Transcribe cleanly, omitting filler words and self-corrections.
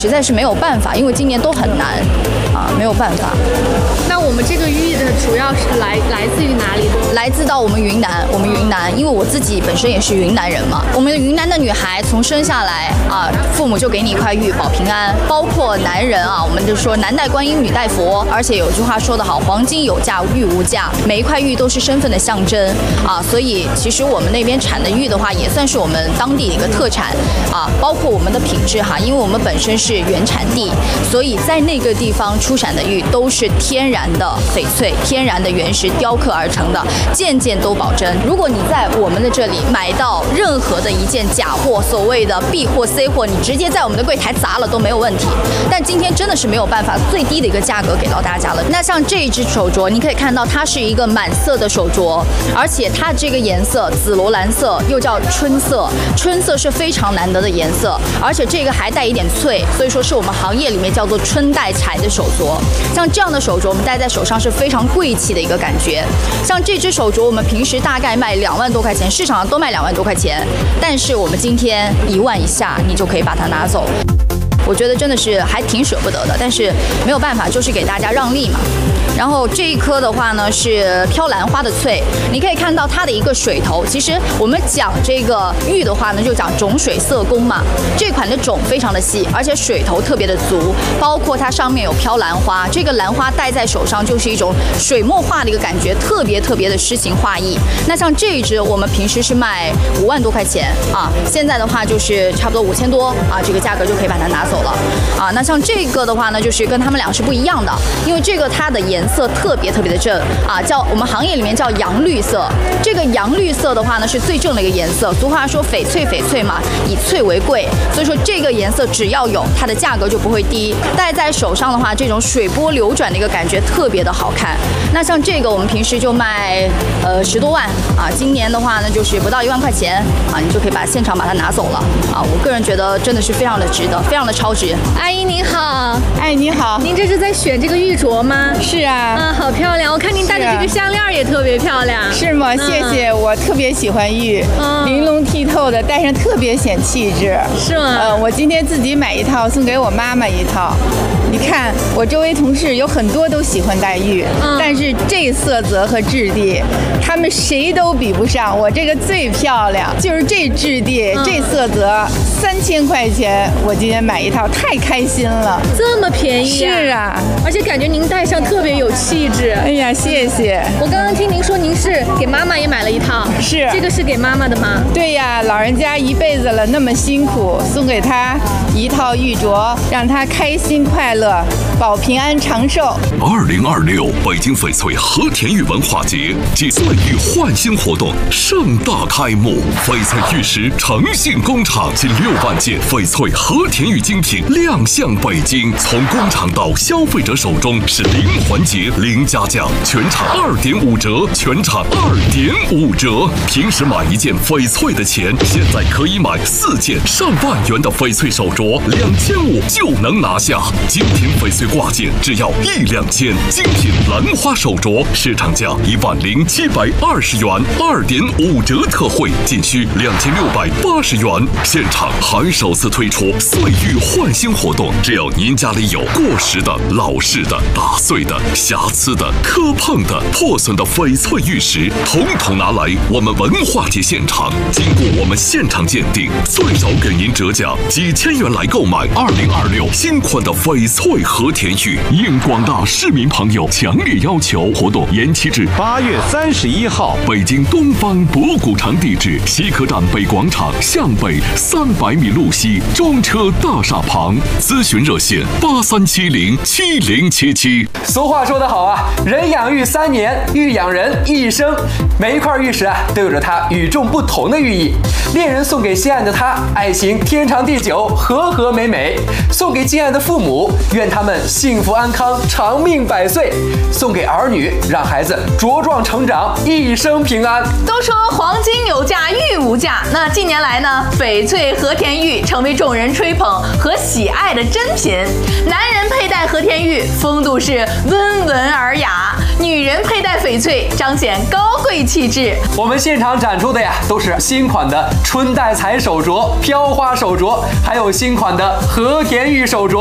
实在是没有办法，因为今年都很难啊，没有办法。 那我们这个玉主要是来自于哪里呢？ 来自到我们云南，因为我自己本身也是云南人嘛。我们云南的女孩从生下来啊，父母就给你一块玉保平安，包括男人啊，我们就说男戴观音，女戴佛，而且有句话说得好，黄金有价，玉无价，每一块玉都是身份的象征啊。所以其实我们那边产的玉的话，也算是我们当地的一个特产啊，包括我们的品质哈，因为我们本身是原产地，所以在那个地方出产的玉都是天然的翡翠，天然的原石雕刻而成的，件件都保真。如果你在我们的这里买到任何的一件假货，所谓的 B 货 C 货，你直接在我们的柜台砸了都没有问题。但今天真的是没有办法最低的一个价格给到大家了。那像这一只手镯，你可以看到它是一个满色的手镯，而且它这个颜色紫罗兰色又叫春色，春色是非常难得的颜色，而且这个还带一点翠，所以说是我们行业里面叫做春带彩的手镯。像这样的手镯我们戴在手上是非常贵气的一个感觉。像这只手镯我们平时大概卖2万多块钱，市场上都卖2万多块钱，但是我们今天1万以下你就可以把它拿走。我觉得真的是还挺舍不得的，但是没有办法，就是给大家让利嘛。然后这一颗的话呢是飘兰花的翠，你可以看到它的一个水头。其实我们讲这个玉的话呢，就讲种水色工嘛。这款的种非常的细，而且水头特别的足，包括它上面有飘兰花，这个兰花戴在手上就是一种水墨画的一个感觉，特别的诗情画意。那像这一只我们平时是卖5万多块钱啊，现在的话就是差不多5000多啊，这个价格就可以把它拿走了啊。那像这个的话呢，就是跟他们俩是不一样的，因为这个它的颜色特别的正啊，叫我们行业里面叫洋绿色。这个洋绿色的话呢是最正的一个颜色，俗话说翡翠嘛，以翠为贵，所以说这个颜色只要有它的价格就不会低。戴在手上的话，这种水波流转的一个感觉特别的好看。那像这个我们平时就卖10多万啊，今年的话呢就是不到1万块钱啊，你就可以现场把它拿走了啊。我个人觉得真的是非常的值得，非常的超值。 阿姨您好。 哎，你好， 您这是在选这个玉镯吗？ 是啊， 好漂亮，我看您戴的这个项链也特别漂亮。 是吗？谢谢，我特别喜欢玉，玲珑剔透的，戴上特别显气质。 是吗？ 我今天自己买一套，送给我妈妈一套。你看，我周围同事有很多都喜欢戴玉，但是这色泽和质地，他们谁都比不上我这个最漂亮。就是这质地，这色泽，3000块钱，我今天买一套，太开心了。 这么便宜啊？ 是啊， 而且感觉您戴上特别有气质。 哎呀，谢谢。 我刚刚听您说您是给妈妈也买了一套， 是这个是给妈妈的吗？ 对呀，老人家一辈子了，那么辛苦，送给她一套玉镯，让她开心快乐，保平安长寿。 2026北京翡翠和田玉文化节暨岁玉焕新活动盛大开幕，翡翠玉石诚信工厂近6万件翡翠和田玉精品亮相北京，从工厂到消费者手中是零环节零加价，全场2.5折，全场2.5折。平时买一件翡翠的钱，现在可以买4件上万元的翡翠手镯，2500就能拿下。精品翡翠挂件只要1两千，精品兰花手镯市场价10720元，2.5折特惠，仅需2680元。现场还首次推出岁玉焕新活动，只要您家里有过时的、老式的、打碎的、瑕疵的、磕碰的、破损的翡翠玉石，统统拿来我们文化节现场，经过我们现场鉴定，最少给您折价几千元来购买2026新款的翡翠和田玉。应广大市民朋友强烈要求，活动延期至 8月31号。 北京东方博古城地址：西客站北广场向北300米路西，中车大厦旁。咨询热线83707077。 俗话说得好啊，人养玉3年，玉养人一生。每一块玉石啊，都有着它与众不同的寓意。恋人送给心爱的他，爱情天长地久，和和美美；送给敬爱的父母，愿他们幸福安康，长命百岁；送给儿女，让孩子茁壮成长，一生平安。 都说黄金有价，玉无价。那近年来呢，翡翠和田玉成为众人吹捧和和喜爱的珍品。男人佩戴和田玉，风度是温文尔雅；女人佩戴翡翠，彰显高贵气质。 我们现场展出的呀，都是新款的春带彩手镯、飘花手镯，还有新款的和田玉手镯。